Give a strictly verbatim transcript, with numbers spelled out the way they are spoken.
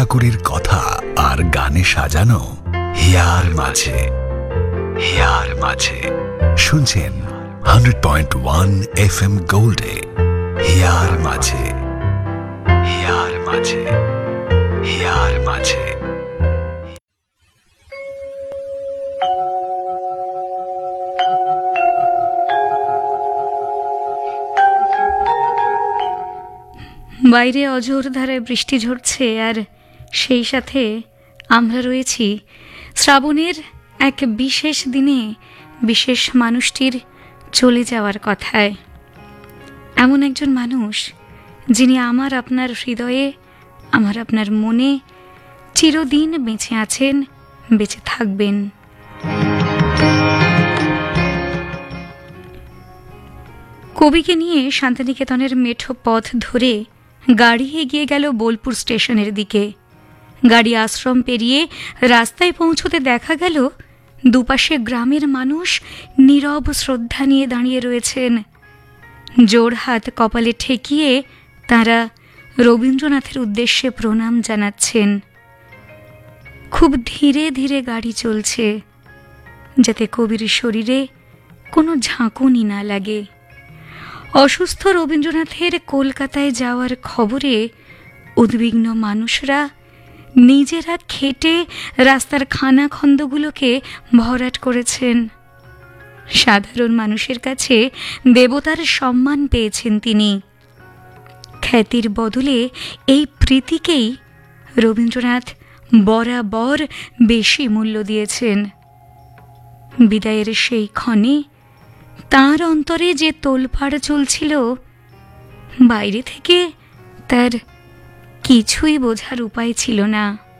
ঠাকুরের কথা আর গানে সাজানো হিয়ার মাঝে। হিয়ার মাঝে শুনছেন hundred point one F M গোল্ডে। Here মাঝে, হিয়ার মাঝে, হিয়ার মাঝে। বাইরে অঝোর ধারায় বৃষ্টি ঝরছে, আর সেই সাথে আমরা রয়েছি শ্রাবণের এক বিশেষ দিনে বিশেষ মানুষটির চলে যাওয়ার কথায়। এমন একজন মানুষ যিনি আমার আপনার হৃদয়ে, আমার আপনার মনে চিরদিন বেঁচে আছেন, বেঁচে থাকবেন। কবিকে নিয়ে শান্তিনিকেতনের মেঠো পথ ধরে গাড়ি এগিয়ে গেল বোলপুর স্টেশনের দিকে। গাড়ি আশ্রম পেরিয়ে রাস্তায় পৌঁছতে দেখা গেল দুপাশে গ্রামের মানুষ নীরব শ্রদ্ধা নিয়ে দাঁড়িয়ে রয়েছেন। জোড় হাত কপালে ঠেকিয়ে তারা রবীন্দ্রনাথের উদ্দেশ্যে প্রণাম জানাচ্ছেন। খুব ধীরে ধীরে গাড়ি চলছে, যাতে কবির শরীরে কোনো ঝাঁকুনি না লাগে। অসুস্থ রবীন্দ্রনাথের কলকাতায় যাওয়ার খবরে উদ্বিগ্ন মানুষরা নিজেরা খেটে রাস্তার খানাখন্দগুলোকে ভরাট করেছেন। সাধারণ মানুষের কাছে দেবতার সম্মান পেয়েছেন তিনি। খ্যাতির বদলে এই প্রীতিকেই রবীন্দ্রনাথ বরাবর বেশি মূল্য দিয়েছেন। বিদায়ের সেই ক্ষণে তার অন্তরে যে তোলপাড় চলছিল, বাইরে থেকে তার কিছুই বোঝার উপায় ছিল না।